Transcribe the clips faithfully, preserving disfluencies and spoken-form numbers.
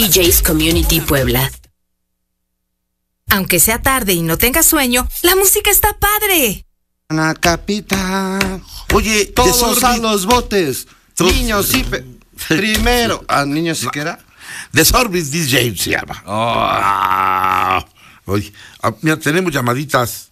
D Js Community Puebla. Aunque sea tarde y no tengas sueño, la música está padre. Ana Capitán. Oye, todos a los botes. Todos. Niños sí. Pe... Primero. ¿A niños siquiera? The Sorbis D J se llama. Oh. Ah, oye, ah, mira, tenemos llamaditas.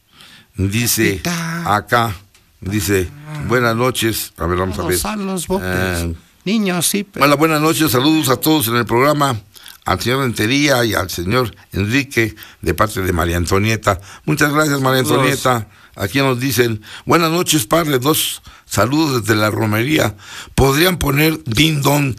Dice Capitán. Acá. Dice, buenas noches. A ver, vamos todos a ver. A los botes. Eh, niños sí. Pe... Hola, buenas noches. Saludos a todos en el programa. Al señor Rentería y al señor Enrique, de parte de María Antonieta. Muchas gracias, María Antonieta. Aquí nos dicen, buenas noches, padre, dos saludos desde la romería. ¿Podrían poner Din Don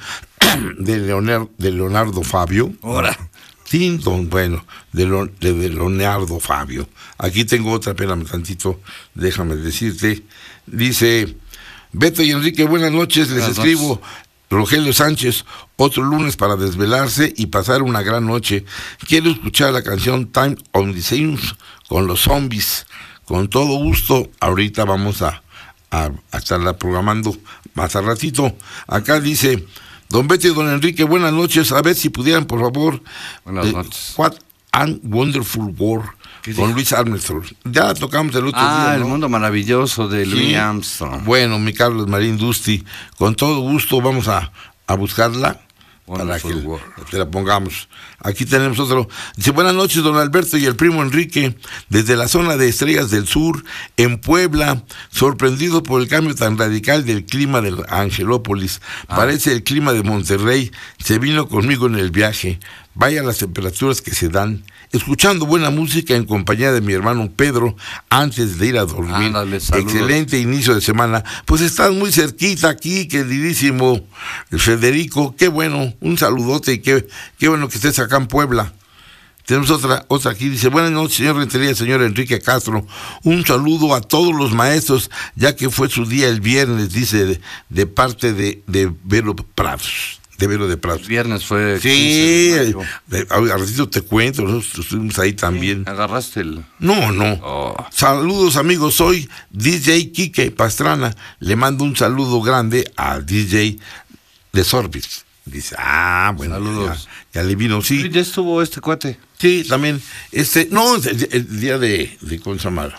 de Leonardo, de Leonardo Fabio? Ahora. Din Don, bueno, de, Lo, de, de Leonardo Fabio. Aquí tengo otra, espérame tantito, déjame decirte. Dice, Beto y Enrique, buenas noches, les buenas escribo... Noches. Rogelio Sánchez, otro lunes para desvelarse y pasar una gran noche. Quiero escuchar la canción Time on the Saints con los Zombies. Con todo gusto, ahorita vamos a, a, a estarla programando más a ratito. Acá dice, don Betty y don Enrique, buenas noches. A ver si pudieran, por favor. Buenas eh, noches. What an Wonderful World. Con Luis Armstrong. Ya la tocamos el otro ah, día. Ah, ¿no? El mundo maravilloso de sí. Louis Armstrong. Bueno, mi Carlos Marín Dusti, con todo gusto vamos a, a buscarla para que te la pongamos. Aquí tenemos otro. Dice, buenas noches, don Alberto y el primo Enrique, desde la zona de Estrellas del Sur, en Puebla, sorprendido por el cambio tan radical del clima de Angelópolis. Ah. Parece el clima de Monterrey. Se vino conmigo en el viaje. Vaya las temperaturas que se dan. Escuchando buena música en compañía de mi hermano Pedro antes de ir a dormir. Ándale, excelente inicio de semana. Pues estás muy cerquita aquí, queridísimo Federico. Qué bueno, un saludote y qué, qué bueno que estés acá en Puebla. Tenemos otra, otra aquí, dice, buenas noches, señor Rentería, señor Enrique Castro. Un saludo a todos los maestros, ya que fue su día el viernes, dice, de, de parte de, de Vero Prados. De Vero de Prados. El viernes fue. Sí, al ratito te cuento, nosotros estuvimos ahí también. Sí, agarraste el. No, no. Oh. Saludos, amigos, soy D J Quique Pastrana. Le mando un saludo grande al D J de Sorbis. Dice, ah, bueno, saludos. Ya, ya le vino, sí. Ya estuvo este cuate. Sí, también. Este, no, el, el día de, de ¿cómo se llama?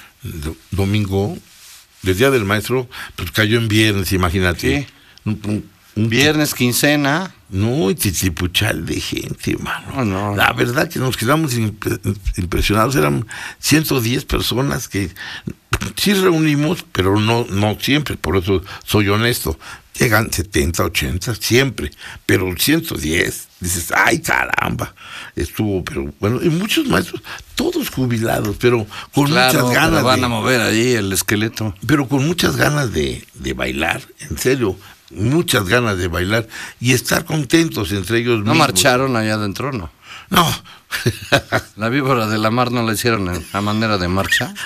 Domingo, el día del maestro, pues cayó en viernes, imagínate. Sí. Un, un, Un viernes, quincena. No, y titipuchal de gente, hermano. No, no, La no. verdad que nos quedamos impre- impresionados. Eran ciento diez personas que sí reunimos, pero no, no siempre. Por eso soy honesto. Llegan setenta, ochenta, siempre. Pero ciento diez, dices, ay, caramba. Estuvo, pero bueno, y muchos maestros, todos jubilados, pero con claro, muchas ganas. Van de, a mover ahí el esqueleto. Pero con muchas ganas de, de bailar, en serio. Muchas ganas de bailar y estar contentos entre ellos mismos. ¿No marcharon allá adentro, no? No. ¿La víbora de la mar no la hicieron a manera de marcha?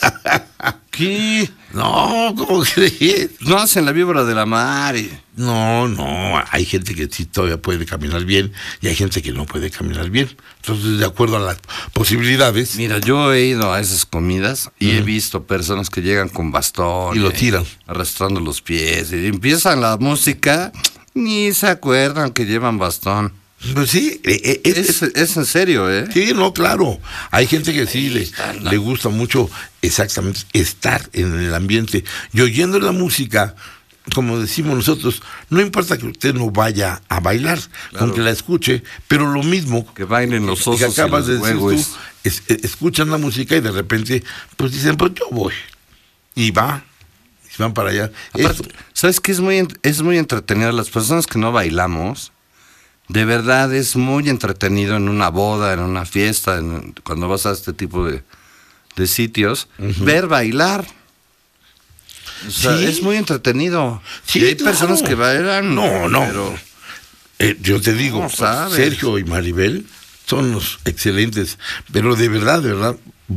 ¿Qué? No, ¿cómo crees? No hacen la víbora de la mar. Y... No, no, hay gente que sí todavía puede caminar bien y hay gente que no puede caminar bien. Entonces, de acuerdo a las posibilidades. Mira, yo he ido a esas comidas y uh-huh. he visto personas que llegan con bastón. Y lo tiran. Arrastrando los pies. Y empiezan la música, ni se acuerdan que llevan bastón. Pues sí, eh, es, es, es en serio, ¿eh? Sí, no, claro. Hay gente que sí le, le gusta mucho exactamente estar en el ambiente y oyendo la música, como decimos nosotros, no importa que usted no vaya a bailar, claro. Con que la escuche, pero lo mismo que bailen los osos que acabas y los de decir tú, es, es, escuchan la música y de repente, pues dicen, pues yo voy y va. Y van para allá. Aparte, ¿sabes qué? Es muy, es muy entretenido. Las personas que no bailamos. De verdad es muy entretenido en una boda, en una fiesta, en, cuando vas a este tipo de, de sitios, uh-huh. ver bailar. O sea, ¿sí? Es muy entretenido. Sí, y hay claro. personas que bailan. No, no. Pero, eh, yo te digo, no sabes. Sergio y Maribel son los excelentes, pero de verdad, de verdad,